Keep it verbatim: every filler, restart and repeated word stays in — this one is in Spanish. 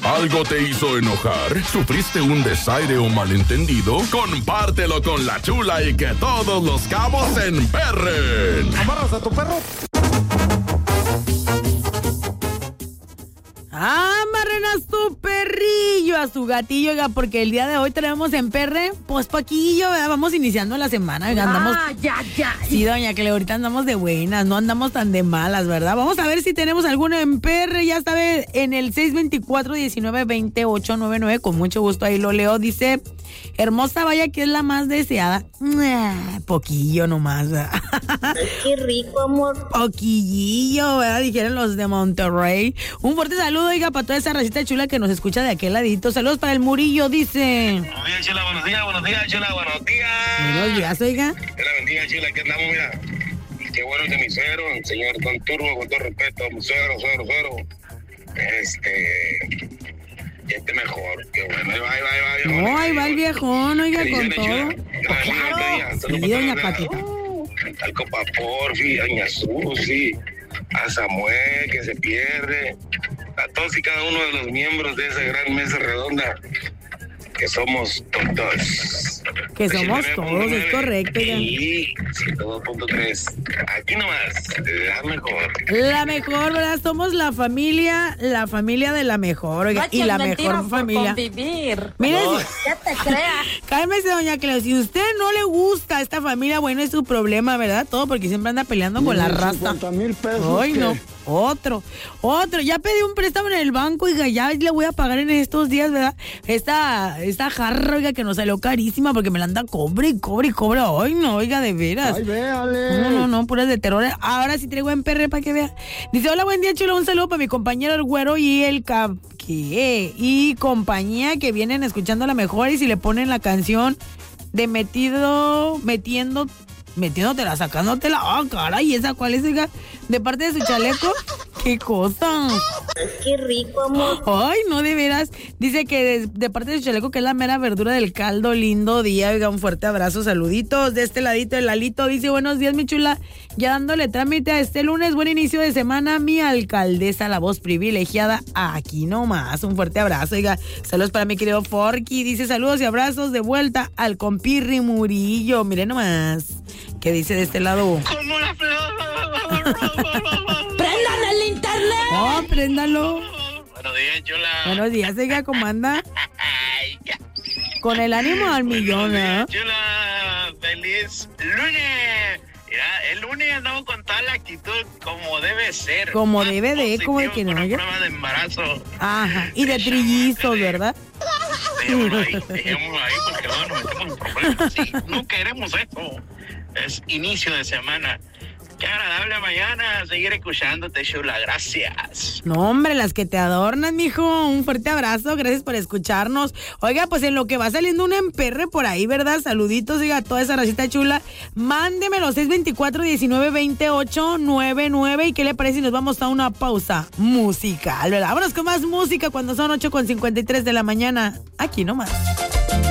¿Algo te hizo enojar? ¿Sufriste un desaire o malentendido? Compártelo con la Chula y que todos los cabos se emperren. ¿Amarras a tu perro? Amarren a su perrillo, a su gatillo, oiga, porque el día de hoy tenemos en perre, pues poquillo, ¿verdad? Vamos iniciando la semana, oiga, andamos... Ah, ya, ya. Sí, doña Cleo, ahorita andamos de buenas, no andamos tan de malas, ¿verdad? Vamos a ver si tenemos alguno en perre, ya sabe, en el seis veinticuatro, diecinueve, veinte, ocho noventa y nueve, con mucho gusto ahí lo leo, dice, hermosa vaya que es la más deseada. Ah, poquillo nomás, ¿verdad? Ay, qué rico, amor. Poquillillo, ¿verdad? Dijeron los de Monterrey. Un fuerte saludo, oiga, para toda esa racita chula que nos escucha de aquel ladito. Saludos para el Murillo, dice. Buenos días, Chula, buenos días, buenos días, Chula, buenos días. Buenos días, oiga. Que la bendiga, Chula, que andamos, mira. Qué bueno que mi suegro, el señor Don Turbo, con todo respeto, mi suegro, suegro, suegro. Este... Ya esté mejor, qué bueno. Ahí va, ahí va, ahí va, viejón. No, ahí va el viejón, oiga, con Bendiciones, todo. Chula. Claro. Sí, doña Patita. Al Copa Porfi, a doña Susi, a Samuel, que se pierde, a todos y cada uno de los miembros de esa gran mesa redonda, que somos todos. Que somos todos, es correcto, oiga. Y ciento dos punto tres, aquí nomás, la mejor. La mejor, ¿verdad? Somos la familia, la familia de la mejor, oiga, y la mejor familia. Convivir. Mire, No, si- ya te creas. cálmese, doña Cleo, si usted no le gusta a esta familia, bueno, es su problema, ¿verdad? Todo porque siempre anda peleando con la raza. cincuenta mil pesos. Ay, ¿qué? no. Otro, otro. Ya pedí un préstamo en el banco, oiga, ya le voy a pagar en estos días, ¿verdad? Esta, esta jarra, oiga, que nos salió carísima porque me la anda cobre y cobre y cobre. Ay, no, oiga, de veras. Ay, véale. No, no, no, puras de terror. Ahora sí traigo en perre para que vea. Dice, hola, buen día, chulo. Un saludo para mi compañero el güero y el cap... ¿Qué? Y compañía que vienen escuchando la mejor y si le ponen la canción de metido, metiendo... Metiéndotela, sacándotela. Ah, caray, ¿esa cuál es, oiga? De parte de su chaleco. ¿Qué cosa? Ay, qué rico, amor. Ay, no, de veras. Dice que de, de parte de su chaleco, que es la mera verdura del caldo. Lindo día, oiga, un fuerte abrazo, saluditos. De este ladito, el Lalito dice, buenos días, mi chula. Ya dándole trámite a este lunes, buen inicio de semana. Mi alcaldesa, la voz privilegiada, aquí nomás. Un fuerte abrazo, oiga. Saludos para mi querido Forky. Dice, saludos y abrazos de vuelta al compirri Murillo. Miren nomás. ¿Qué dice de este lado? Como la ¡Prendan el internet! Oh, préndalo. Buenos días, Chula. Buenos días, oiga, ¿cómo anda? Ay, ya. Con el ánimo al millón, ¿eh? Chula, feliz lunes. Mira, el lunes andamos con toda la actitud como debe ser. Como Más debe de, como de positivo que no, una oiga. prueba de embarazo. Ajá, y de trillizos, ¿verdad? Dejémoslo ahí, dejémoslo ahí porque luego nos metemos en problemas. Sí, no queremos eso. Es inicio de semana. Qué agradable mañana seguir escuchándote, Chula. Gracias. No, hombre, las que te adornan, mijo. Un fuerte abrazo, gracias por escucharnos. Oiga, pues en lo que va saliendo un emperre por ahí, ¿verdad? Saluditos, oiga, a toda esa racita chula. Mándemelo, seis veinticuatro, diecinueve, veintiocho, noventa y nueve. ¿Y qué le parece si nos vamos a una pausa musical, ¿verdad? Vámonos con más música cuando son ocho con cincuenta y tres de la mañana. Aquí nomás.